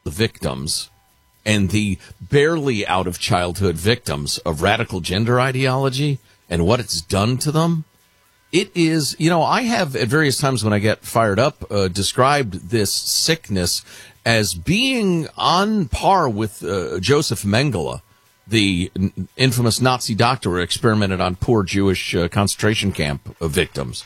the victims and the barely out of childhood victims of radical gender ideology and what it's done to them. It is, I have at various times when I get fired up described this sickness as being on par with Joseph Mengele, the infamous Nazi doctor who experimented on poor Jewish concentration camp victims.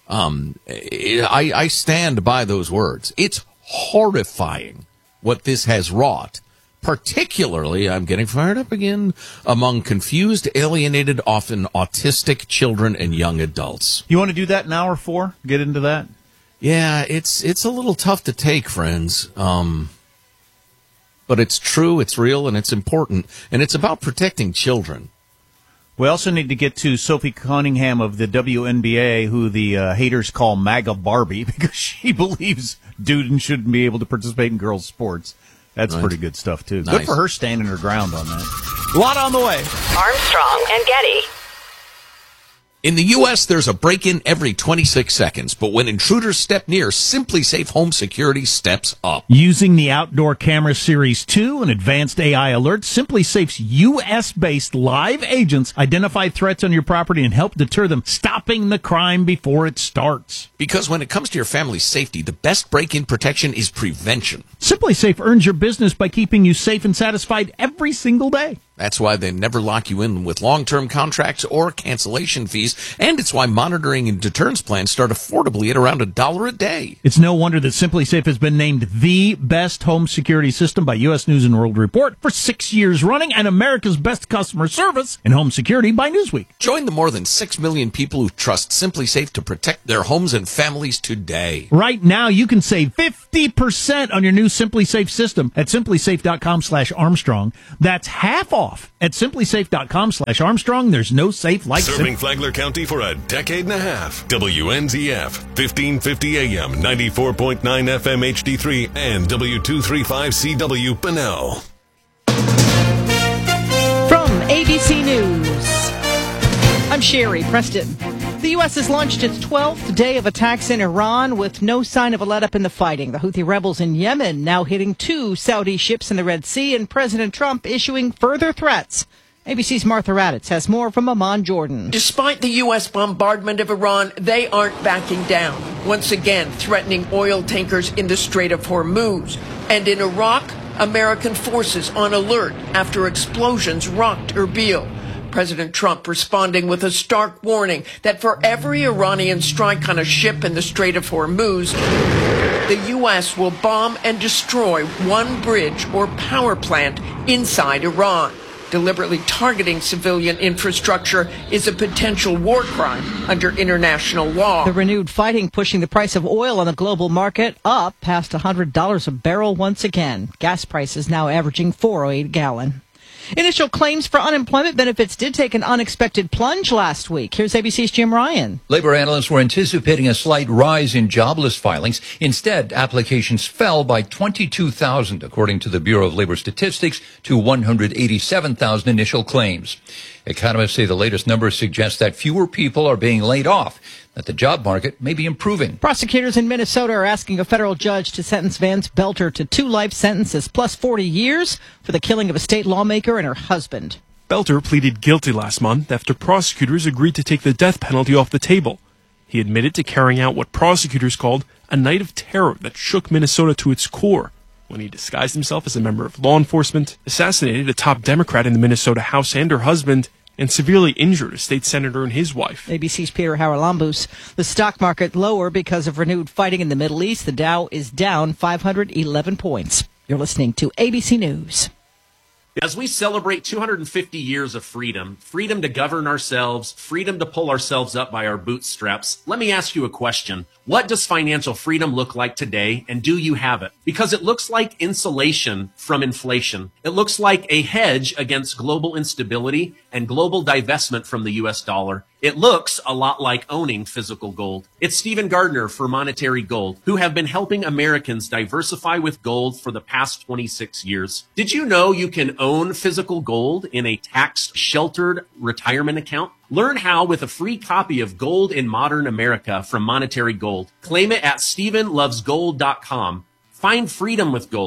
I stand by those words. It's horrifying what this has wrought. Particularly, I'm getting fired up again, among confused, alienated, often autistic children and young adults. You want to do that in hour 4? Get into that? Yeah, it's a little tough to take, friends. But it's true, it's real, and it's important. And it's about protecting children. We also need to get to Sophie Cunningham of the WNBA, who the haters call MAGA Barbie, because she believes dudes shouldn't be able to participate in girls' sports. That's pretty good stuff, too. Nice. Good for her standing her ground on that. A lot on the way. Armstrong and Getty. In the U.S., there's a break-in every 26 seconds, but when intruders step near, Simply Safe Home Security steps up. Using the Outdoor Camera Series 2 and advanced AI alerts, Simply Safe's U.S.-based live agents identify threats on your property and help deter them, stopping the crime before it starts. Because when it comes to your family's safety, the best break-in protection is prevention. Simply Safe earns your business by keeping you safe and satisfied every single day. That's why they never lock you in with long-term contracts or cancellation fees, and it's why monitoring and deterrence plans start affordably at around $1 a day. It's no wonder that Simply Safe has been named the best home security system by U.S. News & World Report for 6 years running, and America's best customer service in home security by Newsweek. Join the more than 6 million people who trust Simply Safe to protect their homes and families today. Right now, you can save 50% on your new Simply Safe system at simplysafe.com/Armstrong. That's half off at simplysafe.com/Armstrong. There's no safe like Serving Flagler County for a decade and a half. WNZF, 1550 AM, 94.9 FM HD3, and W235CW Bunnell. From ABC News, I'm Sherry Preston. The U.S. has launched its 12th day of attacks in Iran with no sign of a let-up in the fighting. The Houthi rebels in Yemen now hitting 2 Saudi ships in the Red Sea, and President Trump issuing further threats. ABC's Martha Raddatz has more from Amman Jordan. Despite the U.S. bombardment of Iran, they aren't backing down, once again threatening oil tankers in the Strait of Hormuz. And in Iraq, American forces on alert after explosions rocked Erbil. President Trump responding with a stark warning that for every Iranian strike on a ship in the Strait of Hormuz, the U.S. will bomb and destroy one bridge or power plant inside Iran. Deliberately targeting civilian infrastructure is a potential war crime under international law. The renewed fighting pushing the price of oil on the global market up past $100 a barrel once again. Gas prices now averaging $4.08 a gallon. Initial claims for unemployment benefits did take an unexpected plunge last week. Here's ABC's Jim Ryan. Labor analysts were anticipating a slight rise in jobless filings. Instead, applications fell by 22,000, according to the Bureau of Labor Statistics, to 187,000 initial claims. Economists say the latest numbers suggest that fewer people are being laid off, that the job market may be improving. Prosecutors in Minnesota are asking a federal judge to sentence Vance Belter to 2 life sentences plus 40 years for the killing of a state lawmaker and her husband. Belter pleaded guilty last month after prosecutors agreed to take the death penalty off the table. He admitted to carrying out what prosecutors called a night of terror that shook Minnesota to its core, when he disguised himself as a member of law enforcement, assassinated a top Democrat in the Minnesota House and her husband, and severely injured a state senator and his wife. ABC's Peter Haralambous. The stock market lower because of renewed fighting in the Middle East. The Dow is down 511 points. You're listening to ABC News. As we celebrate 250 years of freedom, freedom to govern ourselves, freedom to pull ourselves up by our bootstraps, let me ask you a question. What does financial freedom look like today, and do you have it? Because it looks like insulation from inflation. It looks like a hedge against global instability and global divestment from the U.S. dollar. It looks a lot like owning physical gold. It's Stephen Gardner for Monetary Gold, who have been helping Americans diversify with gold for the past 26 years. Did you know you can own physical gold in a tax-sheltered retirement account? Learn how with a free copy of Gold in Modern America from Monetary Gold. Claim it at StephenLovesGold.com. Find freedom with gold.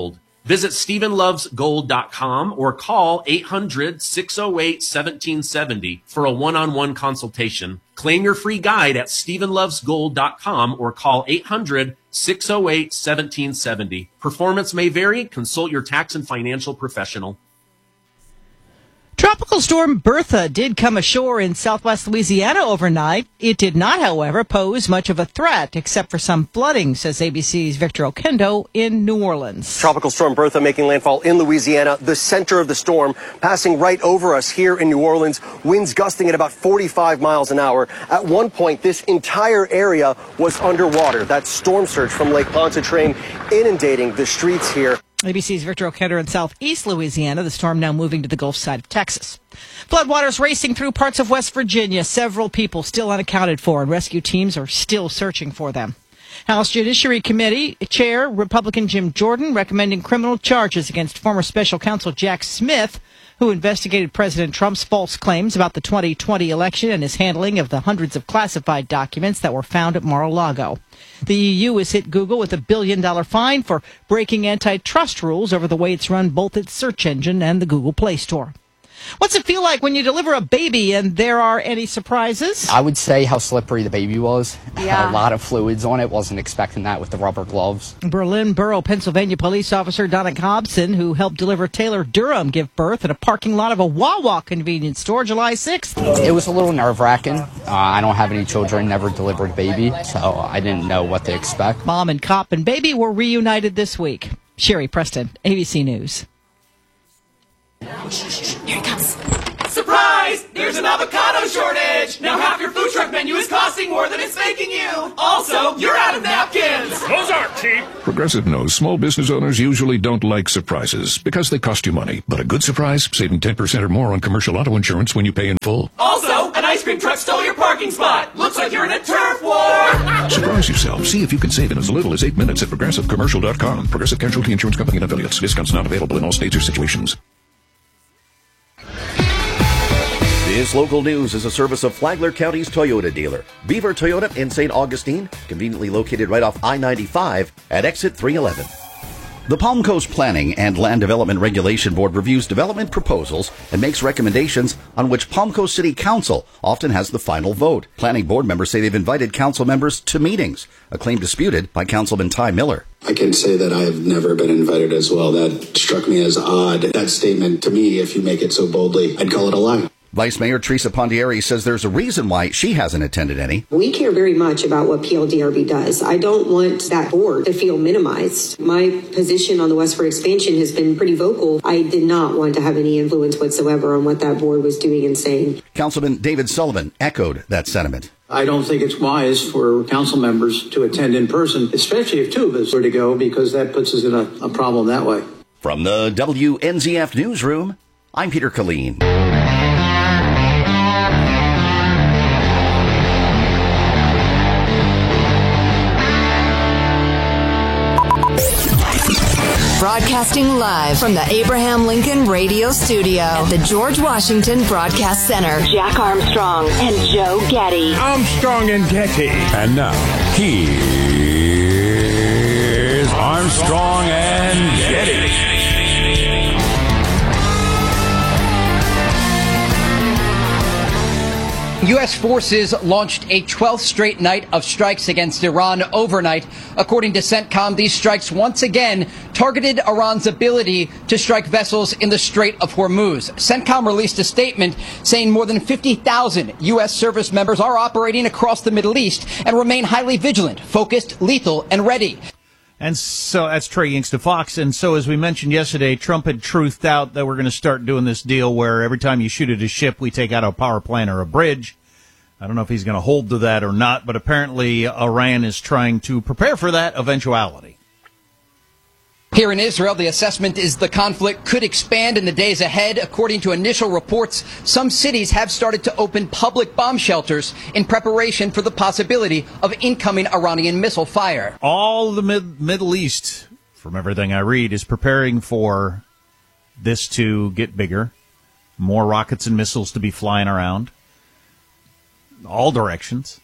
Visit StephenLovesGold.com or call 800-608-1770 for a one-on-one consultation. Claim your free guide at StephenLovesGold.com or call 800-608-1770. Performance may vary. Consult your tax and financial professional. Tropical storm Bertha did come ashore in southwest Louisiana overnight. It did not, however, pose much of a threat, except for some flooding, says ABC's Victor Okendo in New Orleans. Tropical storm Bertha making landfall in Louisiana, the center of the storm, passing right over us here in New Orleans, winds gusting at about 45 miles an hour. At one point, this entire area was underwater. That storm surge from Lake Pontchartrain inundating the streets here. ABC's Victor Okender in southeast Louisiana. The storm now moving to the Gulf side of Texas. Floodwaters racing through parts of West Virginia. Several people still unaccounted for, and rescue teams are still searching for them. House Judiciary Committee Chair Republican Jim Jordan recommending criminal charges against former special counsel Jack Smith, who investigated President Trump's false claims about the 2020 election and his handling of the hundreds of classified documents that were found at Mar-a-Lago. The EU has hit Google with $1 billion fine for breaking antitrust rules over the way it's run both its search engine and the Google Play Store. What's it feel like when you deliver a baby and there are any surprises? I would say how slippery the baby was. Yeah. A lot of fluids on it. Wasn't expecting that with the rubber gloves. Berlin Borough, Pennsylvania police officer Donna Hobson, who helped deliver Taylor Durham give birth in a parking lot of a Wawa convenience store July 6th. It was a little nerve-wracking. I don't have any children, never delivered a baby, so I didn't know what to expect. Mom and cop and baby were reunited this week. Sherry Preston, ABC News. Here it comes. Surprise! There's an avocado shortage! Now half your food truck menu is costing more than it's making you! Also, you're out of napkins! Those aren't cheap! Progressive knows small business owners usually don't like surprises because they cost you money. But a good surprise, saving 10% or more on commercial auto insurance when you pay in full. Also, an ice cream truck stole your parking spot! Looks like you're in a turf war! Surprise yourself. See if you can save in as little as 8 minutes at ProgressiveCommercial.com. Progressive Casualty Insurance Company and Affiliates. Discounts not available in all states or situations. This local news is a service of Flagler County's Toyota dealer, Beaver Toyota in St. Augustine, conveniently located right off I-95 at exit 311. The Palm Coast Planning and Land Development Regulation Board reviews development proposals and makes recommendations on which Palm Coast City Council often has the final vote. Planning board members say they've invited council members to meetings, a claim disputed by Councilman Ty Miller. I can say that I have never been invited as well. That struck me as odd. That statement, to me, if you make it so boldly, I'd call it a lie. Vice Mayor Teresa Pondieri says there's a reason why she hasn't attended any. We care very much about what PLDRB does. I don't want that board to feel minimized. My position on the westward expansion has been pretty vocal. I did not want to have any influence whatsoever on what that board was doing and saying. Councilman David Sullivan echoed that sentiment. I don't think it's wise for council members to attend in person, especially if two of us were to go, because that puts us in a problem that way. From the WNZF Newsroom, I'm Peter Killeen. Broadcasting live from the Abraham Lincoln Radio Studio at the George Washington Broadcast Center. Jack Armstrong and Joe Getty. Armstrong and Getty. And now, here's Armstrong and Getty. U.S. forces launched a 12th straight night of strikes against Iran overnight. According to CENTCOM, these strikes once again targeted Iran's ability to strike vessels in the Strait of Hormuz. CENTCOM released a statement saying more than 50,000 U.S. service members are operating across the Middle East and remain highly vigilant, focused, lethal, and ready. And so that's Trey Yingst to Fox. And so, as we mentioned yesterday, Trump had truthed out that we're going to start doing this deal where every time you shoot at a ship, we take out a power plant or a bridge. I don't know if he's going to hold to that or not, but apparently Iran is trying to prepare for that eventuality. Here in Israel, the assessment is the conflict could expand in the days ahead. According to initial reports, some cities have started to open public bomb shelters in preparation for the possibility of incoming Iranian missile fire. All the Middle East, from everything I read, is preparing for this to get bigger. More rockets and missiles to be flying around. All directions.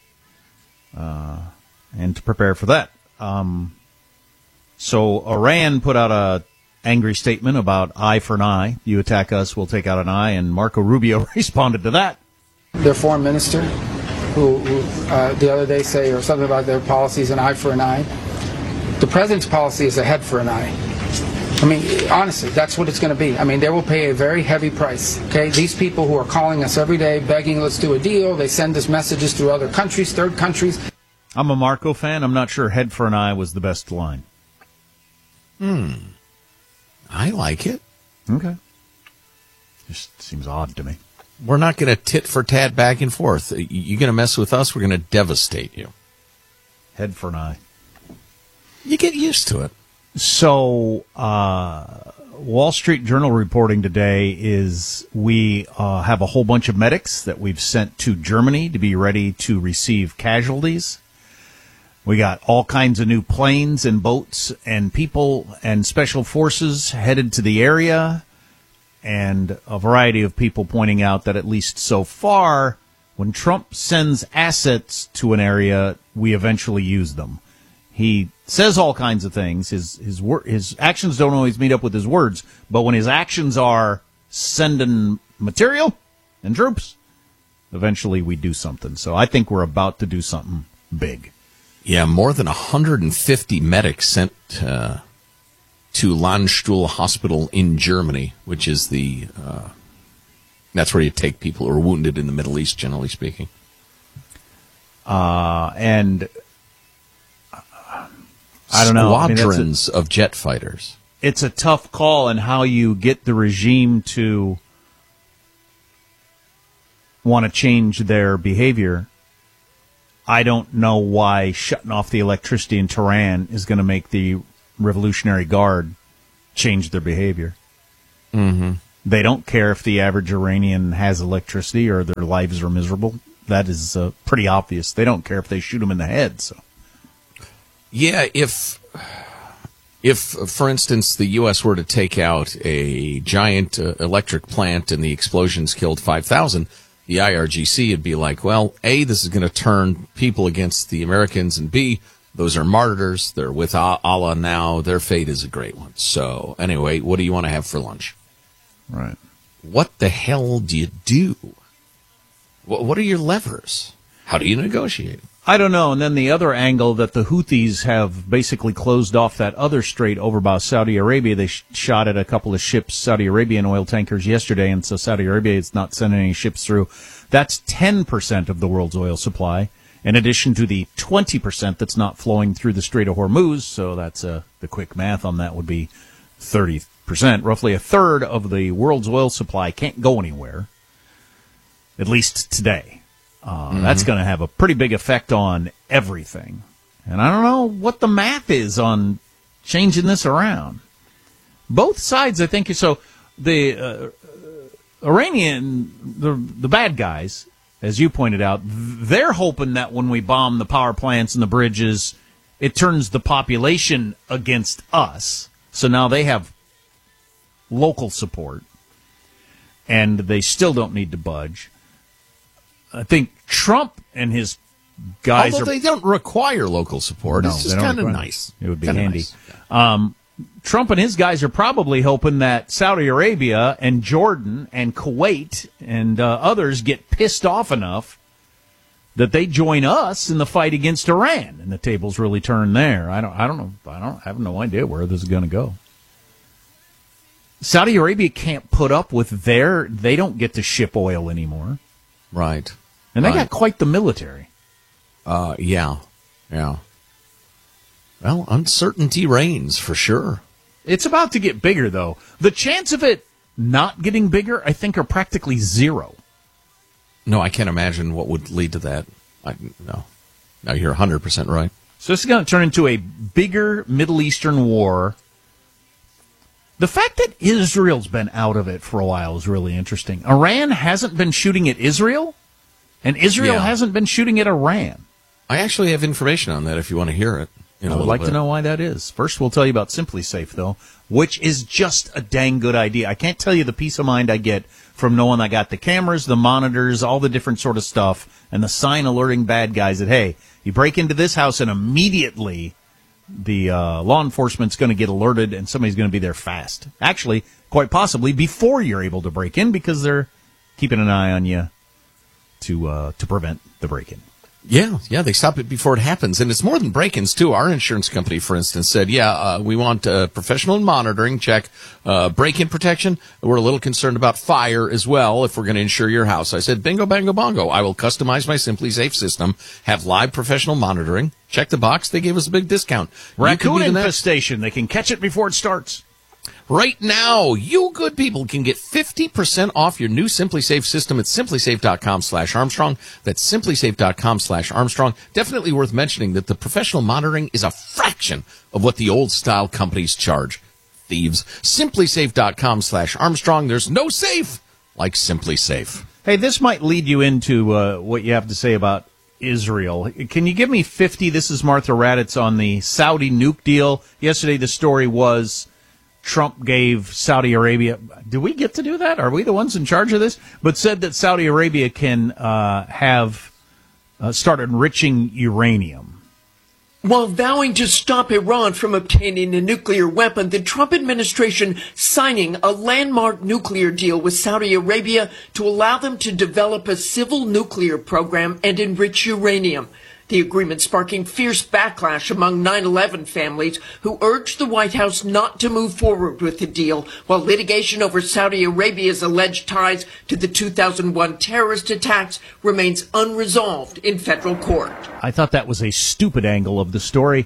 And to prepare for that. So Iran put out a angry statement about eye for an eye. You attack us, we'll take out an eye. And Marco Rubio responded to that. Their foreign minister, who the other day say or something about their policy is an eye for an eye. The president's policy is a head for an eye. I mean, honestly, that's what it's going to be. I mean, they will pay a very heavy price, okay? These people who are calling us every day, begging, let's do a deal, they send us messages through other countries, third countries. I'm a Marco fan. I'm not sure head for an eye was the best line. I like it. Okay. Just seems odd to me. We're not going to tit for tat back and forth. You're going to mess with us, we're going to devastate you. Head for an eye. You get used to it. So, Wall Street Journal reporting today is we have a whole bunch of medics that we've sent to Germany to be ready to receive casualties. We got all kinds of new planes and boats and people and special forces headed to the area, and a variety of people pointing out that at least so far, when Trump sends assets to an area, we eventually use them. He says all kinds of things. His actions don't always meet up with his words, but when his actions are sending material and troops, eventually we do something. So I think we're about to do something big. Yeah, more than 150 medics sent to Landstuhl Hospital in Germany, which is that's where you take people who are wounded in the Middle East, generally speaking. And I don't know. Squadrons of jet fighters. It's a tough call on how you get the regime to want to change their behavior. I don't know why shutting off the electricity in Tehran is going to make the Revolutionary Guard change their behavior. Mm-hmm. They don't care if the average Iranian has electricity or their lives are miserable. That is pretty obvious. They don't care if they shoot them in the head. So. Yeah, if for instance the U.S. were to take out a giant electric plant and the explosions killed 5,000, the IRGC would be like, well, A, this is going to turn people against the Americans, and B, those are martyrs. They're with Allah now. Their fate is a great one. So anyway, what do you want to have for lunch? Right. What the hell do you do? What are your levers? How do you negotiate? I don't know. And then the other angle that the Houthis have basically closed off that other strait over by Saudi Arabia. They shot at a couple of ships, Saudi Arabian oil tankers, yesterday, and so Saudi Arabia is not sending any ships through. That's 10% of the world's oil supply, in addition to the 20% that's not flowing through the Strait of Hormuz. So that's the quick math on that would be 30%. Roughly a third of the world's oil supply can't go anywhere, at least today. That's going to have a pretty big effect on everything. And I don't know what the math is on changing this around. Both sides, I think, so the Iranian, the bad guys, as you pointed out, they're hoping that when we bomb the power plants and the bridges, it turns the population against us. So now they have local support, and they still don't need to budge. I think Trump and his guys Although they don't require local support. No, it's just kind of nice. It would be kinda handy. Nice. Yeah. Trump and his guys are probably hoping that Saudi Arabia and Jordan and Kuwait and others get pissed off enough that they join us in the fight against Iran, and the tables really turn there. I don't know. I have no idea where this is going to go. Saudi Arabia can't put up with they don't get to ship oil anymore. Right. And they got quite the military. Yeah. Well, uncertainty reigns for sure. It's about to get bigger, though. The chance of it not getting bigger, I think, are practically zero. No, I can't imagine what would lead to that. No, you're 100% right. So this is going to turn into a bigger Middle Eastern war. The fact that Israel's been out of it for a while is really interesting. Iran hasn't been shooting at Israel, and Israel hasn't been shooting at Iran. I actually have information on that if you want to hear it. I would like to know why that is. First, we'll tell you about Simply Safe, though, which is just a dang good idea. I can't tell you the peace of mind I get from knowing I got the cameras, the monitors, all the different sort of stuff, and the sign alerting bad guys that, hey, you break into this house and immediately law enforcement's going to get alerted and somebody's going to be there fast. Actually, quite possibly before you're able to break in, because they're keeping an eye on you to prevent the break-in. Yeah, they stop it before it happens. And it's more than break-ins, too. Our insurance company, for instance, said, we want professional monitoring, check break-in protection. We're a little concerned about fire as well if we're going to insure your house. I said, bingo, bango, bongo. I will customize my Simply Safe system, have live professional monitoring, check the box. They gave us a big discount. Raccoon infestation. They can catch it before it starts. Right now, you good people can get 50% off your new Simply Safe system at simplysafe.com/Armstrong. That's simplysafe.com/Armstrong. Definitely worth mentioning that the professional monitoring is a fraction of what the old-style companies charge. Thieves. Simplysafe.com/Armstrong. There's no safe like Simply Safe. Hey, this might lead you into what you have to say about Israel. Can you give me 50? This is Martha Raddatz on the Saudi nuke deal. Yesterday, the story was Trump gave Saudi Arabia, do we get to do that? Are we the ones in charge of this? But said that Saudi Arabia can start enriching uranium. While vowing to stop Iran from obtaining a nuclear weapon, the Trump administration signing a landmark nuclear deal with Saudi Arabia to allow them to develop a civil nuclear program and enrich uranium. The agreement sparking fierce backlash among 9/11 families who urged the White House not to move forward with the deal, while litigation over Saudi Arabia's alleged ties to the 2001 terrorist attacks remains unresolved in federal court. I thought that was a stupid angle of the story.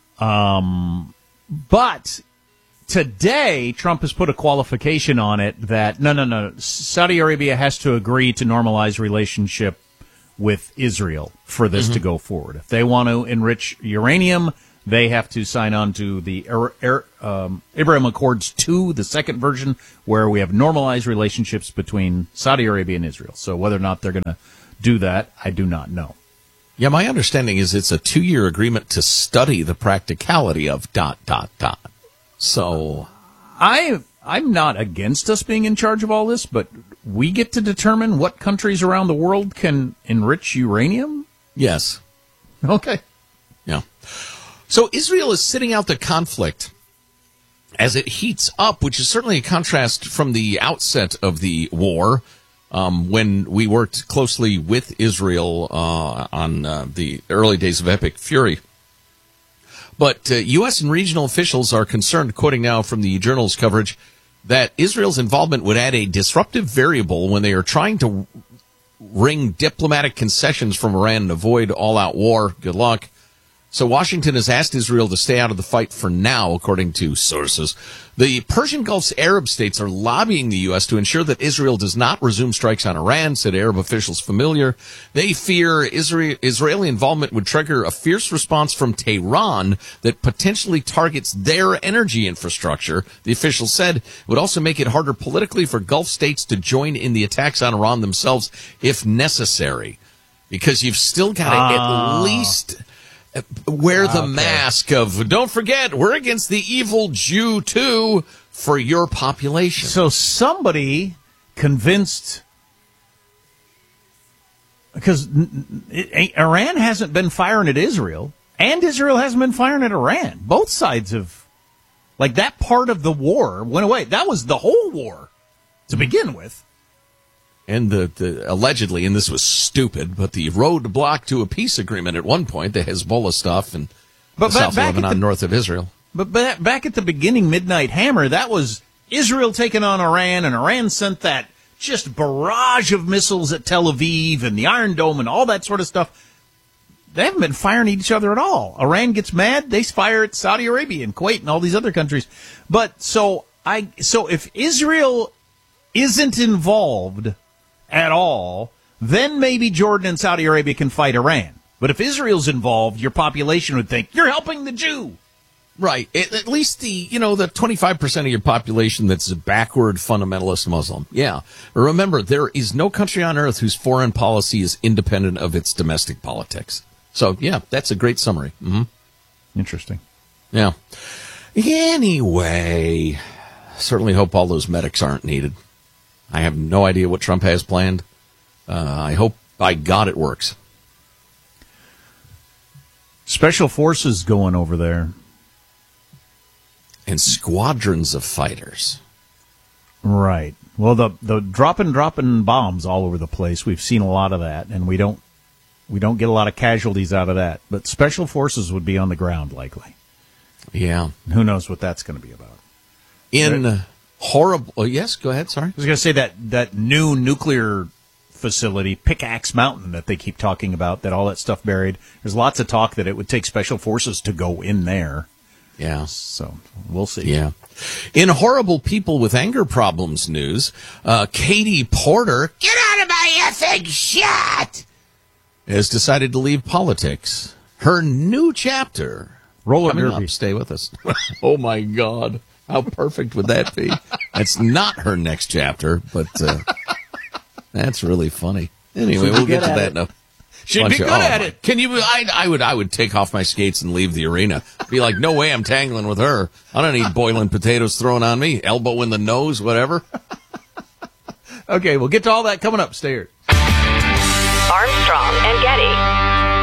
But today, Trump has put a qualification on it that, no, Saudi Arabia has to agree to normalize relationship with Israel for this to go forward. If they want to enrich uranium, they have to sign on to the Abraham Accords 2, the second version, where we have normalized relationships between Saudi Arabia and Israel. So whether or not they're going to do that, I do not know. Yeah, my understanding is it's a 2-year agreement to study the practicality of ... So I'm not against us being in charge of all this, but we get to determine what countries around the world can enrich uranium? Yes. Okay. Yeah. So Israel is sitting out the conflict as it heats up, which is certainly a contrast from the outset of the war, when we worked closely with Israel on the early days of Epic Fury. But U.S. and regional officials are concerned, quoting now from the Journal's coverage, that Israel's involvement would add a disruptive variable when they are trying to wring diplomatic concessions from Iran and avoid all-out war. Good luck. So Washington has asked Israel to stay out of the fight for now, according to sources. The Persian Gulf's Arab states are lobbying the U.S. to ensure that Israel does not resume strikes on Iran, said Arab officials familiar. They fear Israeli involvement would trigger a fierce response from Tehran that potentially targets their energy infrastructure. The officials said it would also make it harder politically for Gulf states to join in the attacks on Iran themselves if necessary, because you've still got to at least wear the mask of, don't forget, we're against the evil Jew, too, for your population. So somebody convinced, because Iran hasn't been firing at Israel, and Israel hasn't been firing at Iran. Both sides have, like, that part of the war went away. That was the whole war to begin with. And the allegedly, and this was stupid, but the roadblock to a peace agreement at one point, the Hezbollah stuff and South Lebanon, north of Israel. But back at the beginning, Midnight Hammer, that was Israel taking on Iran, and Iran sent that just barrage of missiles at Tel Aviv and the Iron Dome and all that sort of stuff. They haven't been firing at each other at all. Iran gets mad, they fire at Saudi Arabia and Kuwait and all these other countries. But so if Israel isn't involved at all, then maybe Jordan and Saudi Arabia can fight Iran. But if Israel's involved, your population would think, you're helping the Jew. Right. At least the 25% of your population that's a backward fundamentalist Muslim. Yeah. Remember, there is no country on earth whose foreign policy is independent of its domestic politics. So, yeah, that's a great summary. Mm-hmm. Interesting. Yeah. Anyway, certainly hope all those medics aren't needed. I have no idea what Trump has planned. I hope, by God, it works. Special forces going over there. and squadrons of fighters. Right. Well, the dropping bombs all over the place. We've seen a lot of that, and we don't get a lot of casualties out of that. But special forces would be on the ground likely. Yeah. Who knows what that's going to be about? Horrible. Oh, yes, go ahead. Sorry. I was going to say that new nuclear facility, Pickaxe Mountain, that they keep talking about, that all that stuff buried. There's lots of talk that it would take special forces to go in there. Yeah. So we'll see. Yeah. In horrible people with anger problems news, Katie Porter, get out of my effing shit, has decided to leave politics. Her new chapter. Roller coming derby. Up. Stay with us. Oh, my God. How perfect would that be? That's not her next chapter, but that's really funny. Anyway, we'll get to that now. She'd be good at it. Can you? I would take off my skates and leave the arena. Be like, no way, I'm tangling with her. I don't need boiling potatoes thrown on me. Elbow in the nose, whatever. Okay, we'll get to all that coming up. Stay here. Armstrong and Getty.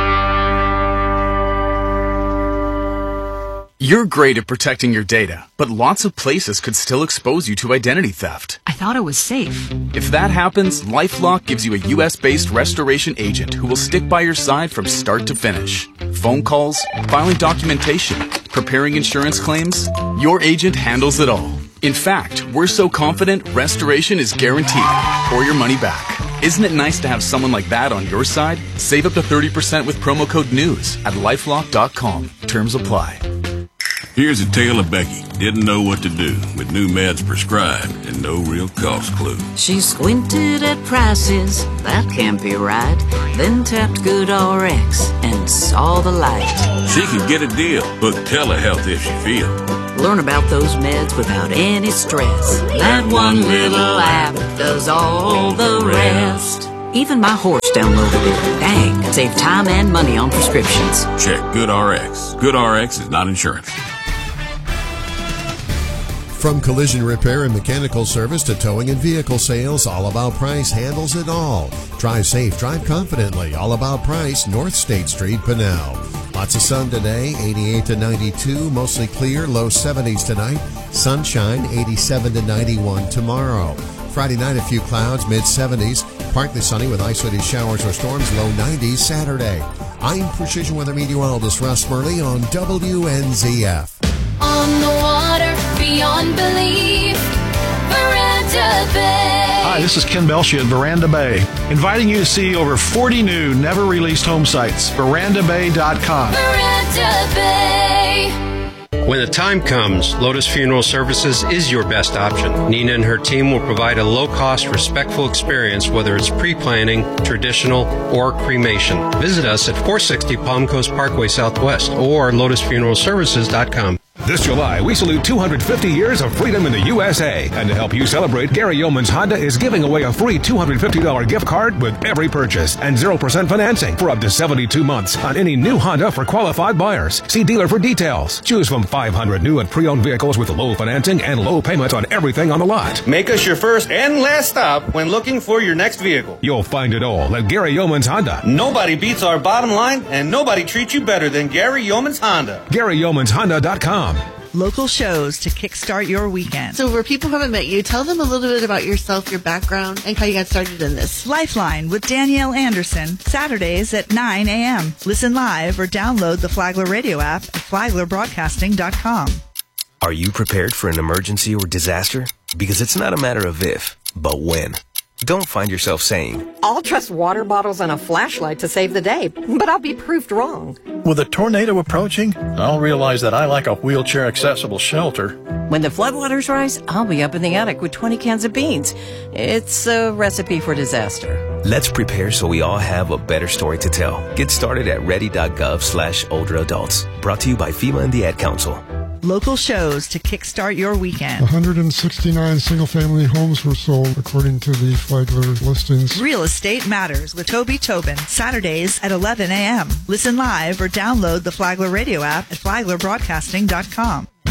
You're great at protecting your data, but lots of places could still expose you to identity theft. I thought it was safe. If that happens, LifeLock gives you a U.S.-based restoration agent who will stick by your side from start to finish. Phone calls, filing documentation, preparing insurance claims, your agent handles it all. In fact, we're so confident restoration is guaranteed or your money back. Isn't it nice to have someone like that on your side? Save up to 30% with promo code NEWS at LifeLock.com. Terms apply. Here's a tale of Becky. Didn't know what to do with new meds prescribed and no real cost clue. She squinted at prices, that can't be right. Then tapped GoodRx and saw the light. She could get a deal, book telehealth if she feel. Learn about those meds without any stress. That one little app does all the rest. Even my horse downloaded it. Dang, save time and money on prescriptions. Check GoodRx. GoodRx is not insurance. From collision repair and mechanical service to towing and vehicle sales, All About Price handles it all. Drive safe, drive confidently. All About Price, North State Street, Pinell. Lots of sun today, 88 to 92, mostly clear, low 70s tonight. Sunshine, 87 to 91 tomorrow. Friday night, a few clouds, mid-70s. Partly sunny with isolated showers or storms, low 90s Saturday. I'm Precision Weather Meteorologist Russ Murley on WNZF. On the water, beyond belief, Veranda Bay. Hi, this is Ken Belshie at Veranda Bay, inviting you to see over 40 new, never-released home sites. VerandaBay.com. Veranda Bay. When the time comes, Lotus Funeral Services is your best option. Nina and her team will provide a low-cost, respectful experience, whether it's pre-planning, traditional, or cremation. Visit us at 460 Palm Coast Parkway Southwest or lotusfuneralservices.com. This July, we salute 250 years of freedom in the USA. And to help you celebrate, Gary Yeomans Honda is giving away a free $250 gift card with every purchase and 0% financing for up to 72 months on any new Honda for qualified buyers. See dealer for details. Choose from 500 new and pre-owned vehicles with low financing and low payments on everything on the lot. Make us your first and last stop when looking for your next vehicle. You'll find it all at Gary Yeomans Honda. Nobody beats our bottom line, and nobody treats you better than Gary Yeomans Honda. GaryYeomansHonda.com. Local shows to kickstart your weekend. So for people who haven't met you, tell them a little bit about yourself, your background, and how you got started in this. Lifeline with Danielle Anderson, Saturdays at 9 a.m. Listen live or download the Flagler radio app at FlaglerBroadcasting.com. Are you prepared for an emergency or disaster? Because it's not a matter of if, but when. Don't find yourself saying, I'll trust water bottles and a flashlight to save the day, but I'll be proved wrong. With a tornado approaching, I'll realize that I lack a wheelchair-accessible shelter. When the floodwaters rise, I'll be up in the attic with 20 cans of beans. It's a recipe for disaster. Let's prepare so we all have a better story to tell. Get started at ready.gov/older adults. Brought to you by FEMA and the Ad Council. Local shows to kickstart your weekend. 169 single-family homes were sold, according to the Flagler listings. Real Estate Matters with Toby Tobin, Saturdays at 11 a.m. Listen live or download the Flagler radio app at FlaglerBroadcasting.com.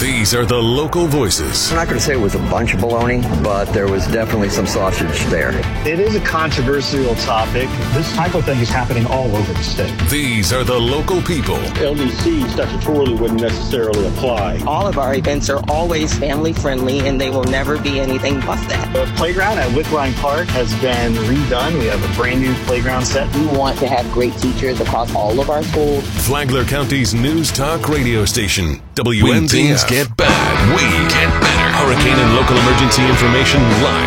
These are the local voices. I'm not going to say it was a bunch of baloney, but there was definitely some sausage there. It is a controversial topic. This type of thing is happening all over the state. These are the local people. LDC statutorily wouldn't necessarily apply. All of our events are always family friendly, and they will never be anything but that. The playground at Wickline Park has been redone. We have a brand new playground set. We want to have great teachers across all of our schools. Flagler County's News Talk radio station, WNZF. When things get bad, we get better. Hurricane and local emergency information live